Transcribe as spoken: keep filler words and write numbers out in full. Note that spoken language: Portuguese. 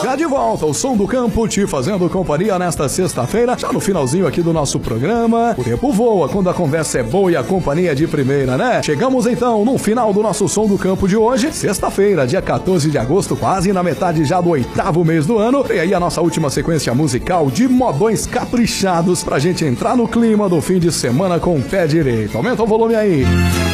Já de volta, o Som do Campo te fazendo companhia nesta sexta-feira, já no finalzinho aqui do nosso programa. O tempo voa quando a conversa é boa e a companhia é de primeira, né? Chegamos então no final do nosso Som do Campo de hoje, sexta-feira, dia quatorze de agosto, quase na metade já do oitavo mês do ano. E aí a nossa última sequência musical de modões caprichados pra gente entrar no clima do fim de semana com o pé direito. Aumenta o volume aí.